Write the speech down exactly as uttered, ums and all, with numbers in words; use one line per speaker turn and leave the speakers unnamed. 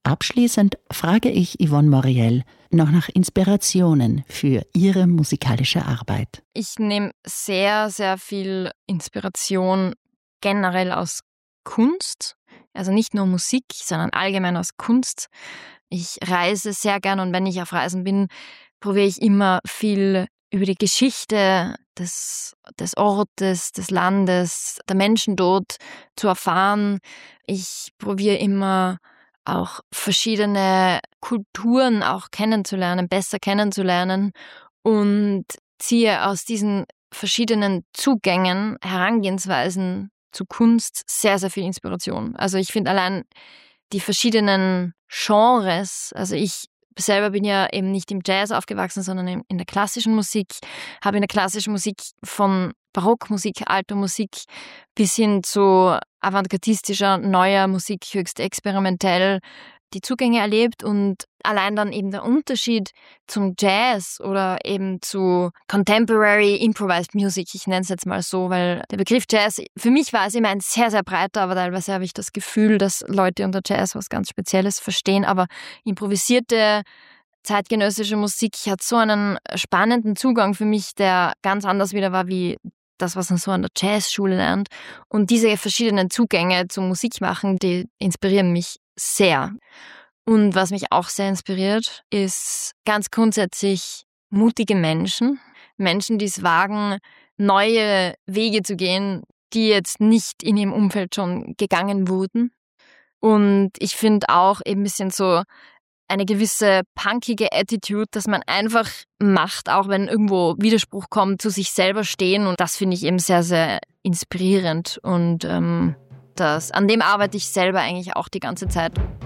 Abschließend frage ich Yvonne Moriel noch nach Inspirationen für ihre musikalische Arbeit.
Ich nehme sehr, sehr viel Inspiration generell aus Kunst. Also nicht nur Musik, sondern allgemein aus Kunst. Ich reise sehr gern und wenn ich auf Reisen bin, probiere ich immer viel über die Geschichte des, des Ortes, des Landes, der Menschen dort zu erfahren. Ich probiere immer auch verschiedene Kulturen auch kennenzulernen, besser kennenzulernen und ziehe aus diesen verschiedenen Zugängen, Herangehensweisen zu Kunst sehr, sehr viel Inspiration. Also ich finde allein die verschiedenen Genres, also ich selber bin ja eben nicht im Jazz aufgewachsen, sondern in der klassischen Musik, habe in der klassischen Musik von Barockmusik, alter Musik bis hin zu avantgardistischer, neuer Musik, höchst experimentell die Zugänge erlebt und allein dann eben der Unterschied zum Jazz oder eben zu Contemporary Improvised Music, ich nenne es jetzt mal so, weil der Begriff Jazz, für mich war es immer ein sehr, sehr breiter, aber teilweise habe ich das Gefühl, dass Leute unter Jazz was ganz Spezielles verstehen, aber improvisierte zeitgenössische Musik hat so einen spannenden Zugang für mich, der ganz anders wieder war wie das, was man so an der Jazzschule lernt. Und diese verschiedenen Zugänge zum Musikmachen, die inspirieren mich sehr. Und was mich auch sehr inspiriert, ist ganz grundsätzlich mutige Menschen. Menschen, die es wagen, neue Wege zu gehen, die jetzt nicht in ihrem Umfeld schon gegangen wurden. Und ich finde auch eben ein bisschen so eine gewisse punkige Attitude, dass man einfach macht, auch wenn irgendwo Widerspruch kommt, zu sich selber stehen. Und das finde ich eben sehr, sehr inspirierend. Und ähm, das, an dem arbeite ich selber eigentlich auch die ganze Zeit.